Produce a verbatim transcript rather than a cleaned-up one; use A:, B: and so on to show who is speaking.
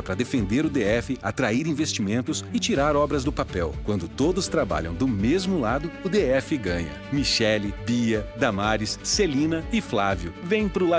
A: para defender o D F, atrair investimentos e tirar obras do papel. Quando todos trabalham do mesmo lado, o D F ganha. Michele, Bia, Damares, Celina e Flávio. Vem pro lado